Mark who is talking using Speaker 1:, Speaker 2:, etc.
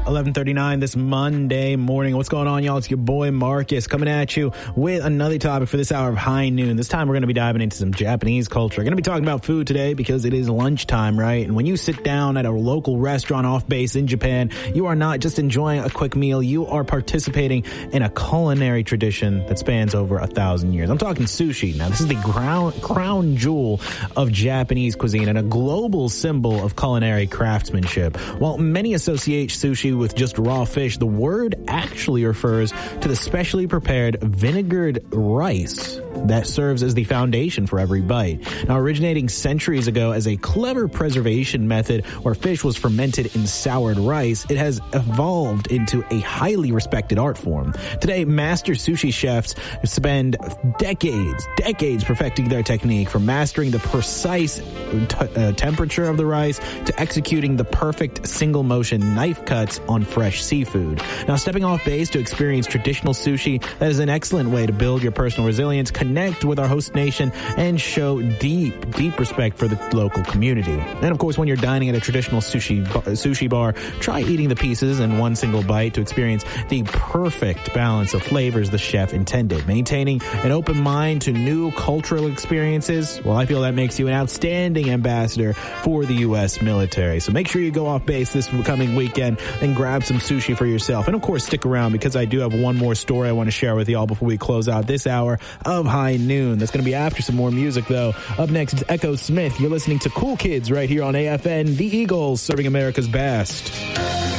Speaker 1: 11:39 this Monday morning. What's going on, y'all? It's your boy Marcus coming at you with another topic for this hour of High Noon. This time we're going to be diving into some Japanese culture. We're going to be talking about food today because it is lunchtime, right? And when you sit down at a local restaurant off base in Japan, you are not just enjoying a quick meal. You are participating in a culinary tradition that spans over 1,000 years. I'm talking sushi. Now, this is the crown jewel of Japanese cuisine and a global symbol of culinary craftsmanship. While many associate sushi with just raw fish, the word actually refers to the specially prepared vinegared rice that serves as the foundation for every bite. Now, originating centuries ago as a clever preservation method where fish was fermented in soured rice, it has evolved into a highly respected art form. Today, master sushi chefs spend decades perfecting their technique, from mastering the precise temperature of the rice to executing the perfect single motion knife cuts on fresh seafood. Now, stepping off base to experience traditional sushi, that is an excellent way to build your personal resilience, connect with our host nation, and show deep respect for the local community. And of course, when you're dining at a traditional sushi bar, try eating the pieces in one single bite to experience the perfect balance of flavors the chef intended. Maintaining an open mind to new cultural experiences, well, I feel that makes you an outstanding ambassador for the U.S. military. So make sure you go off base this coming weekend and grab some sushi for yourself. And of course, stick around because I do have one more story I want to share with y'all before we close out this hour of High Noon. That's going to be after some more music, though. Up next, it's Echo Smith. You're listening to Cool Kids right here on AFN, the Eagles, serving America's best.